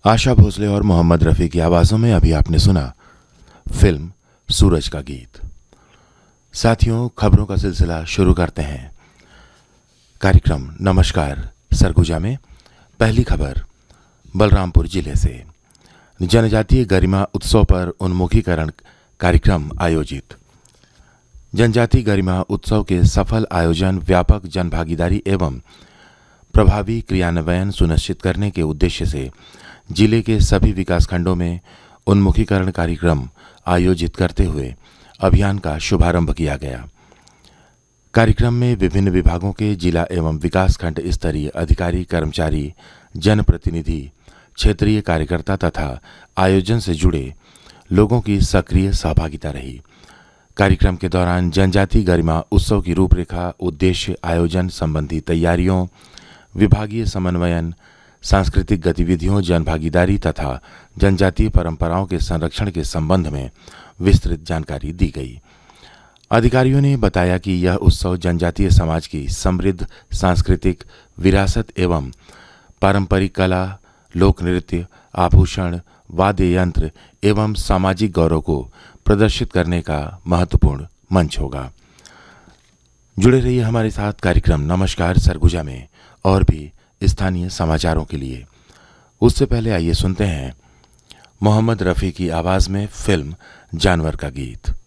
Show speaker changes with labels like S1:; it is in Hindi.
S1: आशा भोसले और मोहम्मद रफ़ी की आवाज़ों में अभी आपने सुना फिल्म सूरज का गीत। साथियों, खबरों का सिलसिला शुरू करते हैं। कार्यक्रम नमस्कार सरगुजा में पहली खबर बलरामपुर जिले से। जनजातीय गरिमा उत्सव पर उन्मुखीकरण कार्यक्रम आयोजित। जनजातीय गरिमा उत्सव के सफल आयोजन, व्यापक जनभागीदारी एवं प्रभावी क्रियान्वयन सुनिश्चित करने के उद्देश्य से जिले के सभी विकासखंडों में उन्मुखीकरण कार्यक्रम आयोजित करते हुए अभियान का शुभारंभ किया गया। कार्यक्रम में विभिन्न विभागों के जिला एवं विकासखंड स्तरीय अधिकारी, कर्मचारी, जनप्रतिनिधि, क्षेत्रीय कार्यकर्ता तथा आयोजन से जुड़े लोगों की सक्रिय सहभागिता रही। कार्यक्रम के दौरान जनजातीय गरिमा उत्सव की रूपरेखा, उद्देश्य, आयोजन संबंधी तैयारियों, विभागीय समन्वयन, सांस्कृतिक गतिविधियों, जनभागीदारी तथा जनजातीय परंपराओं के संरक्षण के संबंध में विस्तृत जानकारी दी गई। अधिकारियों ने बताया कि यह उत्सव जनजातीय समाज की समृद्ध सांस्कृतिक विरासत एवं पारंपरिक कला, लोक नृत्य, आभूषण, वाद्य यंत्र एवं सामाजिक गौरव को प्रदर्शित करने का महत्वपूर्ण मंच होगा। जुड़े रहिए हमारे साथ कार्यक्रम नमस्कार सरगुजा में और भी स्थानीय समाचारों के लिए। उससे पहले आइए सुनते हैं मोहम्मद रफ़ी की आवाज़ में फिल्म जानवर का गीत।